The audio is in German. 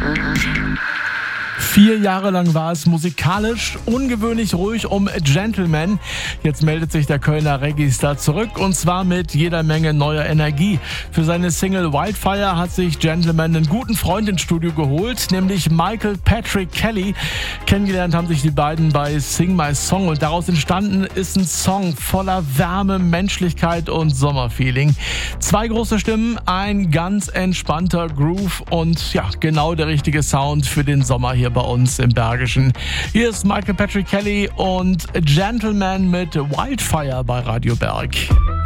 4 Jahre lang war es musikalisch ungewöhnlich ruhig um Gentleman. Jetzt meldet sich der Kölner Reggae-Star zurück und zwar mit jeder Menge neuer Energie. Für seine Single Wildfire hat sich Gentleman einen guten Freund ins Studio geholt, nämlich Michael Patrick Kelly. Kennengelernt haben sich die beiden bei Sing My Song und daraus entstanden ist ein Song voller Wärme, Menschlichkeit und Sommerfeeling. 2 große Stimmen, ein ganz entspannter Groove und ja, genau der richtige Sound für den Sommer hier bei uns im Bergischen. Hier ist Michael Patrick Kelly und Gentleman mit Wildfire bei Radio Berg.